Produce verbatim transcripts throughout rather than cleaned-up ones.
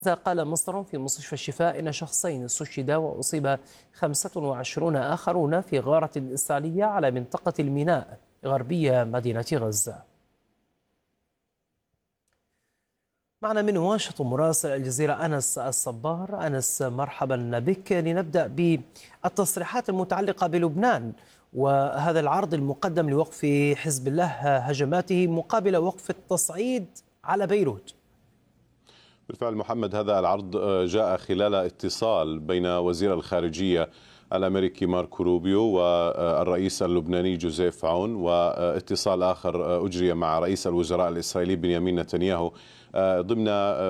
قال مصدر في مستشفى الشفاء إن شخصين استشهدا وأصيب خمسة وعشرون آخرون في غارة إسرائيلية على منطقة الميناء غربية مدينة غزة. معنا من واشنطن مراسل الجزيرة أنس الصبار. أنس، مرحبا بك. لنبدأ بالتصريحات المتعلقة بلبنان وهذا العرض المقدم لوقف حزب الله هجماته مقابل وقف التصعيد على بيروت. بالفعل محمد، هذا العرض جاء خلال اتصال بين وزير الخارجية الأمريكي ماركو روبيو والرئيس اللبناني جوزيف عون، واتصال آخر أجري مع رئيس الوزراء الإسرائيلي بنيامين نتنياهو ضمن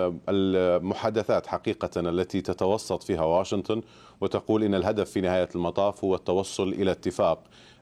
المحادثات حقيقة التي تتوسط فيها واشنطن وتقول إن الهدف في نهاية المطاف هو التوصل إلى اتفاق.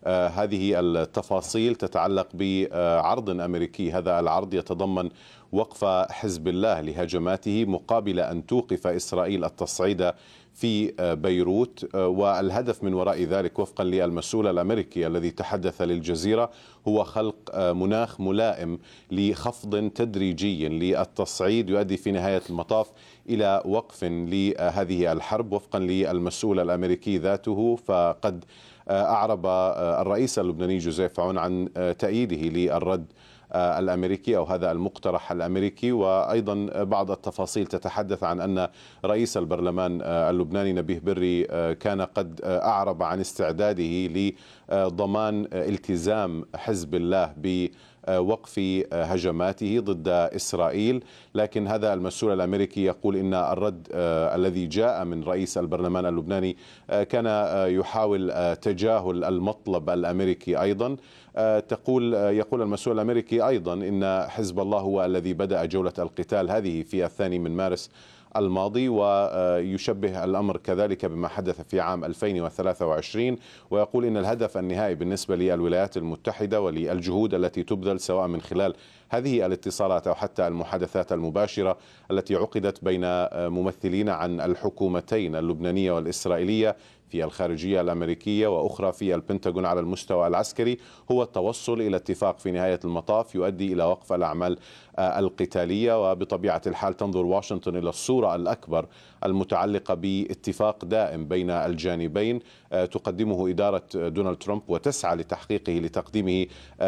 هذه التفاصيل تتعلق بعرض أمريكي. هذا العرض يتضمن وقف حزب الله لهجماته مقابل أن توقف إسرائيل التصعيد في بيروت، والهدف من وراء ذلك وفقا للمسؤول الأمريكي الذي تحدث للجزيرة هو خلق مناخ ملائم لخفض تدريجي للتصعيد يؤدي في نهاية المطاف إلى وقف لهذه الحرب وفقا للمسؤول الأمريكي ذاته. فقد أعرب الرئيس اللبناني جوزيف عون عن تأييده للرد الأمريكي أو هذا المقترح الأمريكي، وأيضا بعض التفاصيل تتحدث عن أن رئيس البرلمان اللبناني نبيه بري كان قد أعرب عن استعداده لضمان التزام حزب الله بوقف هجماته ضد إسرائيل. لكن هذا المسؤول الأمريكي يقول إن الرد الذي جاء من رئيس البرلمان اللبناني كان يحاول تجاهل المطلب الأمريكي أيضا. تقول يقول المسؤول الأمريكي أيضا إن حزب الله هو الذي بدأ جولة القتال هذه في الثاني من مارس الماضي، ويشبه الأمر كذلك بما حدث في عام ألفين وثلاثة وعشرين، ويقول إن الهدف النهائي بالنسبة للولايات المتحدة وللجهود التي تبذل سواء من خلال هذه الاتصالات أو حتى المحادثات المباشرة التي عقدت بين ممثلين عن الحكومتين اللبنانية والإسرائيلية في الخارجية الأمريكية وأخرى في البنتاغون على المستوى العسكري هو التوصل إلى اتفاق في نهاية المطاف يؤدي إلى وقف الأعمال القتالية. وبطبيعة الحال تنظر واشنطن إلى الصورة الأكبر المتعلقة باتفاق دائم بين الجانبين تقدمه إدارة دونالد ترامب وتسعى لتحقيقه لتقديمه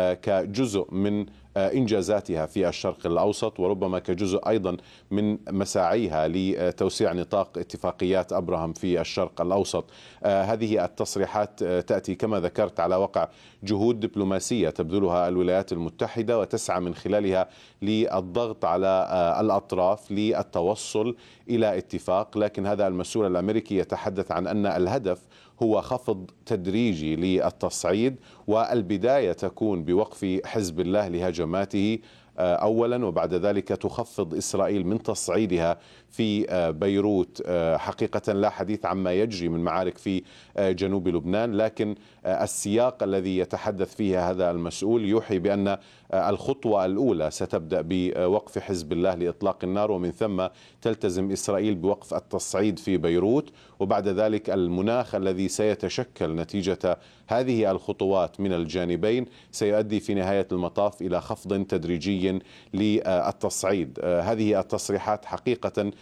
كجزء من إنجازاتها في الشرق الأوسط، وربما كجزء أيضا من مساعيها لتوسيع نطاق اتفاقيات أبراهام في الشرق الأوسط. هذه التصريحات تأتي كما ذكرت على وقع جهود دبلوماسية تبذلها الولايات المتحدة وتسعى من خلالها للضغط على الأطراف للتوصل إلى اتفاق. لكن هذا المسؤول الأمريكي يتحدث عن أن الهدف هو خفض تدريجي للتصعيد، والبداية تكون بوقف حزب الله لهجماته أولا، وبعد ذلك تخفض إسرائيل من تصعيدها في بيروت. حقيقة لا حديث عما يجري من معارك في جنوب لبنان، لكن السياق الذي يتحدث فيه هذا المسؤول يوحي بأن الخطوة الأولى ستبدأ بوقف حزب الله لإطلاق النار، ومن ثم تلتزم إسرائيل بوقف التصعيد في بيروت، وبعد ذلك المناخ الذي سيتشكل نتيجة هذه الخطوات من الجانبين سيؤدي في نهاية المطاف إلى خفض تدريجي للتصعيد. هذه التصريحات حقيقة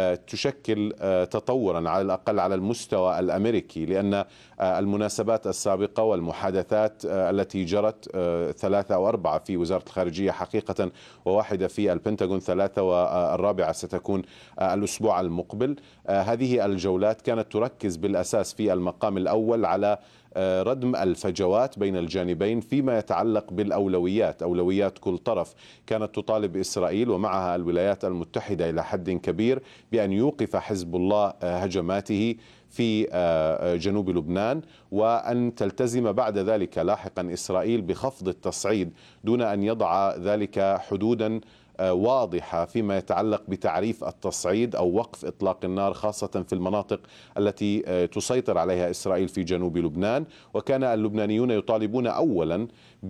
تشكل تطورا على الأقل على المستوى الأمريكي، لأن المناسبات السابقة والمحادثات التي جرت ثلاثة أو أربعة في وزارة الخارجية حقيقة وواحدة في البنتاغون ثلاثة، والرابعة ستكون الأسبوع المقبل. هذه الجولات كانت تركز بالأساس في المقام الأول على ردم الفجوات بين الجانبين فيما يتعلق بالأولويات، أولويات كل طرف. كانت تطالب إسرائيل ومعها الولايات المتحدة إلى حد كبير بأن يوقف حزب الله هجماته في جنوب لبنان، وأن تلتزم بعد ذلك لاحقا إسرائيل بخفض التصعيد دون أن يضع ذلك حدودا واضحة فيما يتعلق بتعريف التصعيد أو وقف إطلاق النار، خاصة في المناطق التي تسيطر عليها إسرائيل في جنوب لبنان. وكان اللبنانيون يطالبون أولا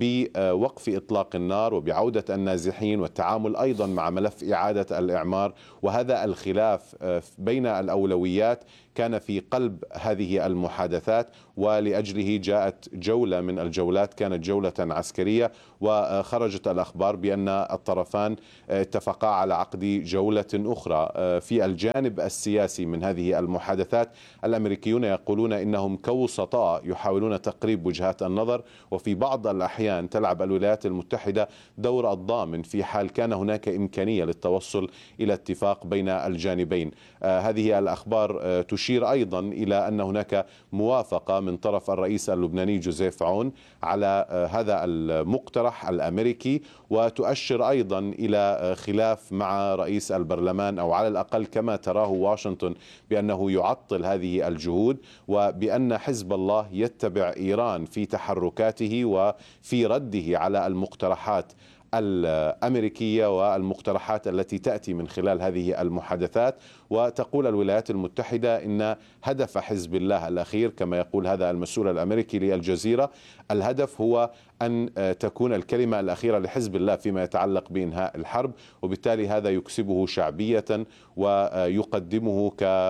بوقف إطلاق النار وبعودة النازحين والتعامل أيضا مع ملف إعادة الإعمار، وهذا الخلاف بين الأولويات كان في قلب هذه المحادثات، ولأجله جاءت جولة من الجولات كانت جولة عسكرية، وخرجت الأخبار بأن الطرفان اتفقا على عقد جولة أخرى. في الجانب السياسي من هذه المحادثات الأمريكيون يقولون إنهم كوسطاء يحاولون تقريب وجهات النظر، وفي بعض الأحيان تلعب الولايات المتحدة دور الضامن في حال كان هناك إمكانية للتوصل إلى اتفاق بين الجانبين. هذه الأخبار تشير أيضا إلى أن هناك موافقة من طرف الرئيس اللبناني جوزيف عون على هذا المقترح الأمريكي، وتؤشر أيضا إلى خلاف مع رئيس البرلمان، أو على الأقل كما تراه واشنطن بأنه يعطل هذه الجهود، وبأن حزب الله يتبع إيران في تحركاته وفي رده على المقترحات الأمريكية والمقترحات التي تأتي من خلال هذه المحادثات. وتقول الولايات المتحدة إن هدف حزب الله الأخير، كما يقول هذا المسؤول الأمريكي للجزيرة، الهدف هو أن تكون الكلمة الأخيرة لحزب الله فيما يتعلق بإنهاء الحرب، وبالتالي هذا يكسبه شعبية ويقدمه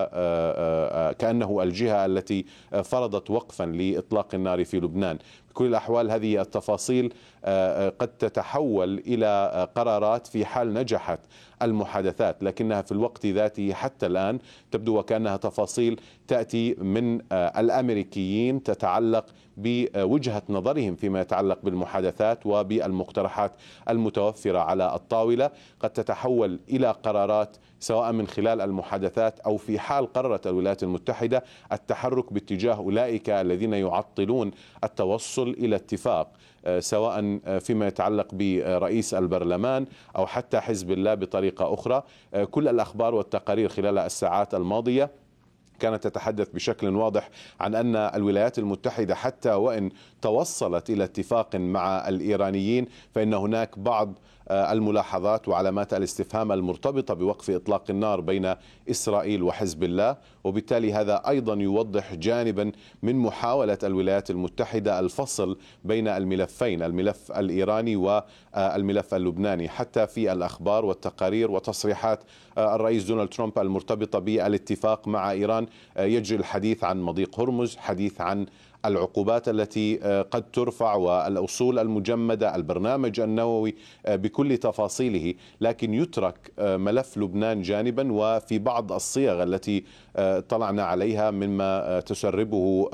كأنه الجهة التي فرضت وقفا لإطلاق النار في لبنان. بكل الأحوال هذه التفاصيل قد تتحول إلى قرارات في حال نجحت المحادثات، لكنها في الوقت ذاته حتى الآن تبدو وكأنها تفاصيل تأتي من الأمريكيين تتعلق بوجهة نظرهم فيما يتعلق بالمحادثات وبالمقترحات المتوفرة على الطاولة. قد تتحول إلى قرارات سواء من خلال المحادثات أو في حال قررت الولايات المتحدة التحرك باتجاه أولئك الذين يعطلون التوصل إلى اتفاق، سواء فيما يتعلق برئيس البرلمان أو حتى حزب الله بطريقة أخرى. كل الأخبار والتقارير خلال الساعات الماضية كانت تتحدث بشكل واضح عن أن الولايات المتحدة حتى وإن توصلت إلى اتفاق مع الإيرانيين فإن هناك بعض الملاحظات وعلامات الاستفهام المرتبطة بوقف إطلاق النار بين إسرائيل وحزب الله، وبالتالي هذا أيضا يوضح جانبا من محاولة الولايات المتحدة الفصل بين الملفين، الملف الإيراني والملف اللبناني. حتى في الأخبار والتقارير وتصريحات الرئيس دونالد ترامب المرتبطة بالاتفاق مع إيران يجري الحديث عن مضيق هرمز، حديث عن العقوبات التي قد ترفع والأصول المجمدة، البرنامج النووي بكل تفاصيله، لكن يترك ملف لبنان جانبا. وفي بعض الصيغ التي طلعنا عليها مما تسربه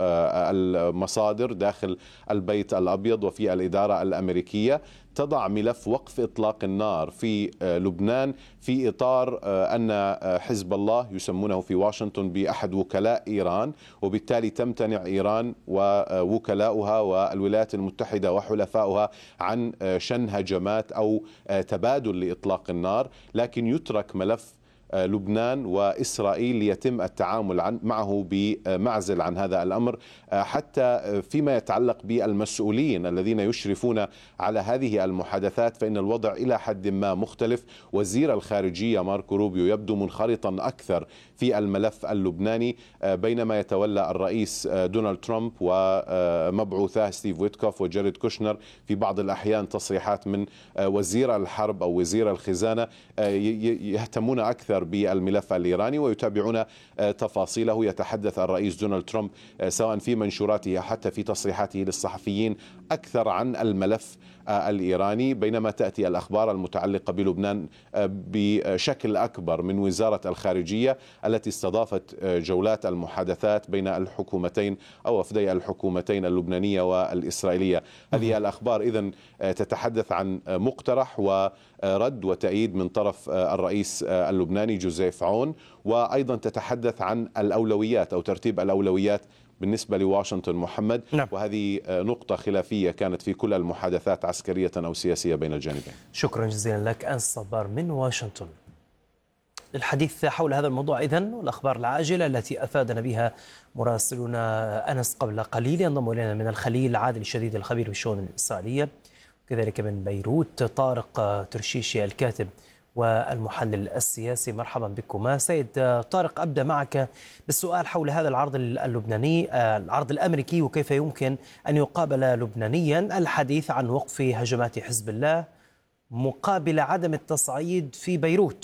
المصادر داخل البيت الأبيض وفي الإدارة الأمريكية تضع ملف وقف إطلاق النار في لبنان في إطار أن حزب الله يسمونه في واشنطن بأحد وكلاء إيران، وبالتالي تمتنع إيران ووكلاؤها والولايات المتحدة وحلفاؤها عن شن هجمات أو تبادل لإطلاق النار، لكن يترك ملف لبنان وإسرائيل ليتم التعامل عن معه بمعزل عن هذا الأمر. حتى فيما يتعلق بالمسؤولين الذين يشرفون على هذه المحادثات فإن الوضع إلى حد ما مختلف. وزير الخارجية ماركو روبيو يبدو منخرطا أكثر في الملف اللبناني، بينما يتولى الرئيس دونالد ترامب ومبعوثاه ستيف ويتكوف وجاريد كوشنر في بعض الأحيان تصريحات من وزير الحرب أو وزير الخزانة يهتمون أكثر بالملف الإيراني ويتابعون تفاصيله. يتحدث الرئيس دونالد ترامب سواء في منشوراته حتى في تصريحاته للصحفيين أكثر عن الملف الإيراني، بينما تأتي الأخبار المتعلقة بلبنان بشكل أكبر من وزارة الخارجية التي استضافت جولات المحادثات بين الحكومتين أو وفدي الحكومتين اللبنانية والإسرائيلية. هذه الأخبار إذن تتحدث عن مقترح ورد وتأييد من طرف الرئيس اللبناني جوزيف عون، وأيضا تتحدث عن الأولويات أو ترتيب الأولويات بالنسبة لواشنطن محمد. نعم. وهذه نقطة خلافية كانت في كل المحادثات عسكرية أو سياسية بين الجانبين. شكرا جزيلا لك أنس صبار من واشنطن. الحديث حول هذا الموضوع إذن والأخبار العاجلة التي أفادنا بها مراسلنا أنس قبل قليل. ينضم إلينا من الخليل عادل الشديد الخبير بالشؤون الإسرائيلية، كذلك من بيروت طارق ترشيشي الكاتب والمحلل السياسي. مرحبا بكما. سيد طارق، أبدأ معك بالسؤال حول هذا العرض اللبناني، العرض الأمريكي، وكيف يمكن أن يقابل لبنانيا الحديث عن وقف هجمات حزب الله مقابل عدم التصعيد في بيروت.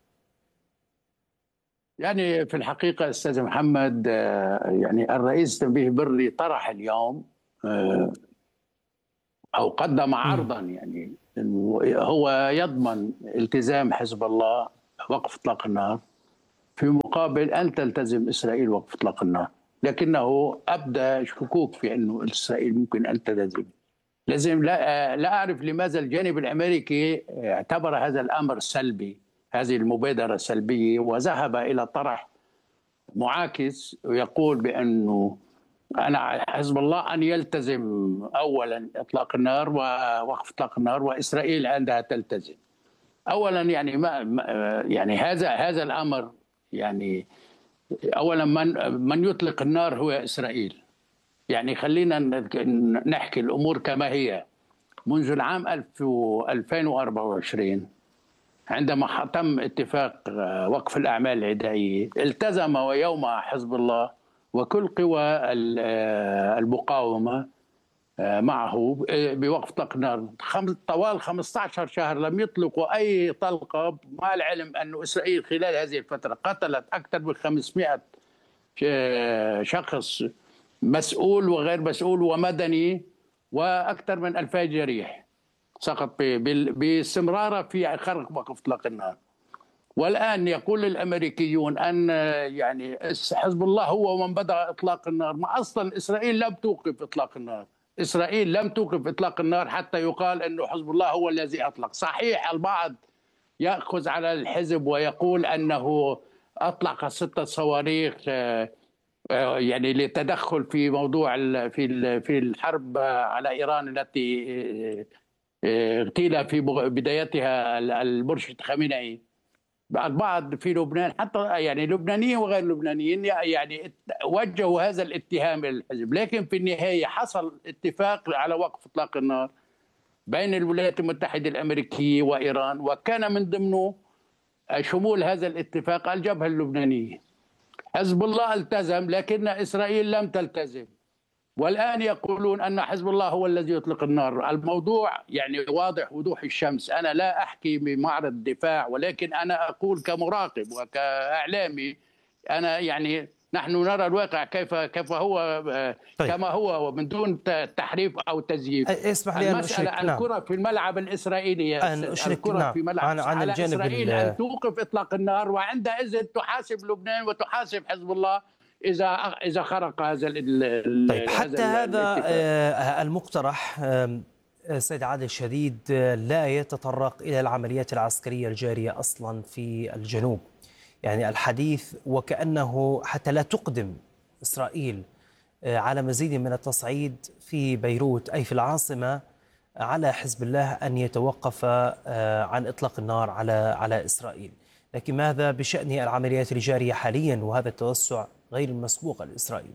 يعني في الحقيقة أستاذ محمد، يعني الرئيس تنبيه بري طرح اليوم أو قدم عرضا يعني هو يضمن التزام حزب الله وقف إطلاق النار في مقابل أن تلتزم إسرائيل وقف إطلاق النار، لكنه أبدى شكوك في أنه إسرائيل ممكن أن تلتزم. لازم لا, لا أعرف لماذا الجانب الأمريكي اعتبر هذا الأمر سلبي، هذه المبادرة سلبية، وذهب إلى طرح معاكس ويقول بأنه أنا حزب الله أن يلتزم أولا إطلاق النار ووقف إطلاق النار وإسرائيل عندها تلتزم. أولا يعني ما يعني هذا هذا الأمر يعني أولا من من يطلق النار هو إسرائيل. يعني خلينا نحكي الأمور كما هي. منذ العام ألفين وأربعة وعشرين عندما تم اتفاق وقف الأعمال العدائية التزم ويومها حزب الله وكل قوى المقاومة معه بوقف إطلاق النار. طوال خمسة عشر شهر لم يطلقوا أي طلقة، مع العلم أن إسرائيل خلال هذه الفترة قتلت أكثر من خمسمائة شخص مسؤول وغير مسؤول ومدني، وأكثر من ألفين جريح سقط باستمرار في خرق وقف إطلاق النار. والآن يقول الأمريكيون أن يعني حزب الله هو من بدأ إطلاق النار، ما أصلا إسرائيل لم توقف إطلاق النار. إسرائيل لم توقف إطلاق النار حتى يقال أنه حزب الله هو الذي أطلق. صحيح البعض يأخذ على الحزب ويقول أنه أطلق ستة صواريخ يعني للتدخل في موضوع في في الحرب على إيران التي اغتيل في بدايتها المرشد خامنئي. البعض في لبنان حتى يعني لبنانيين وغير لبنانيين يعني وجهوا هذا الاتهام للحزب، لكن في النهاية حصل اتفاق على وقف إطلاق النار بين الولايات المتحدة الأمريكية وإيران، وكان من ضمنه شمول هذا الاتفاق الجبهة اللبنانية. حزب الله التزم لكن إسرائيل لم تلتزم، والآن يقولون أن حزب الله هو الذي يطلق النار. الموضوع يعني واضح وضوح الشمس. أنا لا أحكي بمعرض دفاع، ولكن أنا أقول كمراقب وكإعلامي. أنا يعني نحن نرى الواقع كيف كيف هو طيب. كما هو ومن دون تحريف أو تزييف. اسمح لي أن أشرك. الكرة نعم. في الملعب الإسرائيلي أن أشرك الكرة نعم. في ملعب عن, عن على الجانب إسرائيل أن توقف إطلاق النار، وعندئذ تحاسب لبنان وتحاسب حزب الله إذا إذا خرق هذا ال طيب حتى هذا الاتفاق. المقترح سيد عادل شديد لا يتطرق إلى العمليات العسكرية الجارية أصلا في الجنوب، يعني الحديث وكأنه حتى لا تقدم إسرائيل على مزيد من التصعيد في بيروت أي في العاصمة على حزب الله أن يتوقف عن إطلاق النار على على إسرائيل. لكن ماذا بشأن العمليات الجارية حاليا وهذا التوسع غير المسبوق الإسرائيلي؟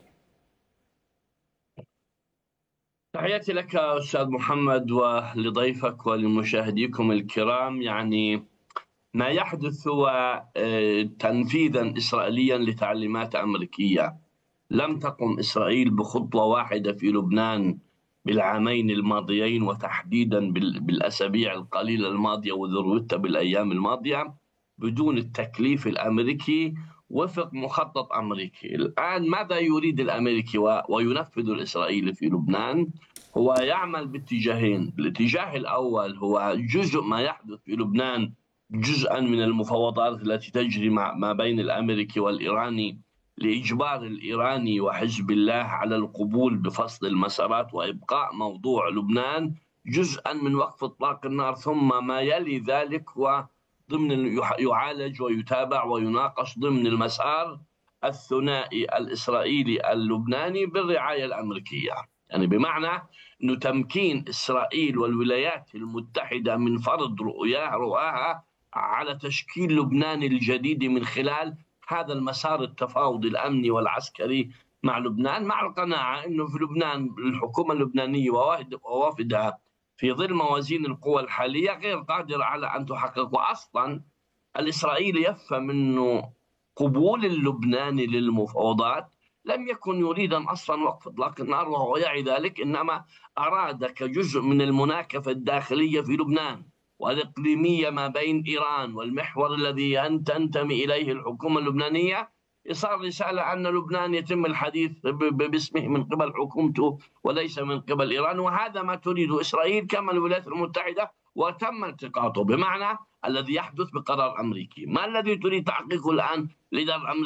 تحياتي لك أستاذ محمد ولضيفك ولمشاهديكم الكرام. يعني ما يحدث هو تنفيذا إسرائيليا لتعليمات أمريكية. لم تقم إسرائيل بخطوة واحدة في لبنان بالعامين الماضيين، وتحديدا بالأسابيع القليلة الماضية وذروتها بالأيام الماضية، بدون التكليف الأمريكي وفق مخطط أمريكي. الآن ماذا يريد الأمريكي وينفذ الإسرائيلي في لبنان؟ هو يعمل باتجاهين. الاتجاه الأول هو جزء ما يحدث في لبنان جزءا من المفاوضات التي تجري ما بين الأمريكي والإيراني لإجبار الإيراني وحزب الله على القبول بفصل المسارات وإبقاء موضوع لبنان جزءا من وقف إطلاق النار. ثم ما يلي ذلك هو ضمن يعالج ويتابع ويناقش ضمن المسار الثنائي الإسرائيلي اللبناني بالرعاية الأمريكية. يعني بمعنى أنه تمكين إسرائيل والولايات المتحدة من فرض رؤياها رؤاها على تشكيل لبنان الجديد من خلال هذا المسار التفاوضي الأمني والعسكري مع لبنان، مع القناعة أنه في لبنان الحكومة اللبنانية ووافدها في ظل موازين القوى الحالية غير قادرة على أن تحقق. وأصلا الإسرائيلي يفهم أنه قبول اللبناني للمفاوضات لم يكن يريدا أصلا وقف إطلاق النار وهو يعي ذلك، إنما أراد كجزء من المناكفة الداخلية في لبنان والإقليمية ما بين إيران والمحور الذي تنتمي إليه الحكومة اللبنانية إصدار رسالة أن لبنان يتم الحديث باسمه من قبل حكومته وليس من قبل إيران. وهذا ما تريد إسرائيل كما الولايات المتحدة وتم التقاطه، بمعنى الذي يحدث بقرار أمريكي. ما الذي تريد تحقيقه الآن الإدارة الأمريكية؟